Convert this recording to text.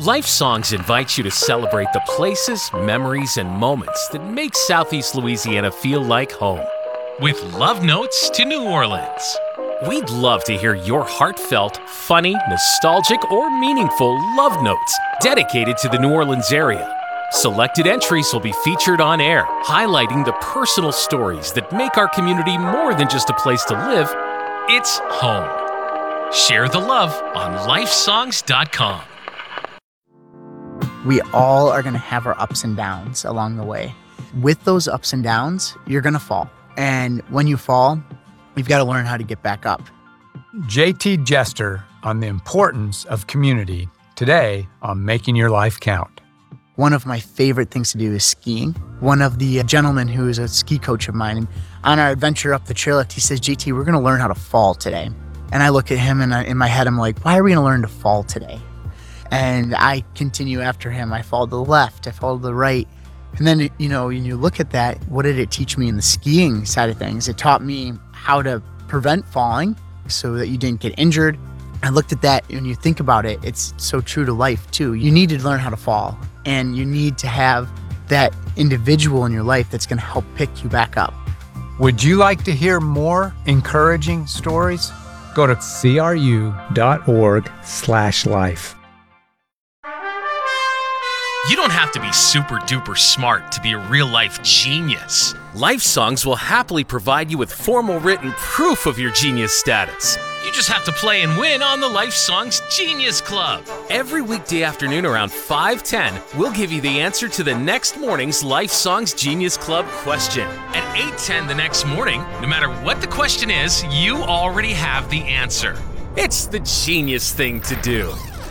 Life Songs invites you to celebrate the places, memories, and moments that make Southeast Louisiana feel like home. With love notes to New Orleans. We'd love to hear your heartfelt, funny, nostalgic, or meaningful love notes dedicated to the New Orleans area. Selected entries will be featured on air, highlighting the personal stories that make our community more than just a place to live. It's home. Share the love on lifesongs.com. We all are going to have our ups and downs along the way. With those ups and downs, you're going to fall. And when you fall, you've got to learn how to get back up. JT Jester on the importance of community today on Making Your Life Count. One of my favorite things to do is skiing. One of the gentlemen who is a ski coach of mine, on our adventure up the chairlift, he says, JT, we're going to learn how to fall today. And I look at him and in my head, I'm like, why are we going to learn to fall today? And I continue after him. I fall to the left, I fall to the right. And then, when you look at that, what did it teach me in the skiing side of things? It taught me how to prevent falling so that you didn't get injured. I looked at that, and you think about it, it's so true to life too. You need to learn how to fall, and you need to have that individual in your life that's going to help pick you back up. Would you like to hear more encouraging stories? Go to cru.org/life. You don't have to be super duper smart to be a real life genius. Life Songs will happily provide you with formal written proof of your genius status. You just have to play and win on the Life Songs Genius Club. Every weekday afternoon around 5:10, we'll give you the answer to the next morning's Life Songs Genius Club question. At 8:10 the next morning, no matter what the question is, you already have the answer. It's the genius thing to do.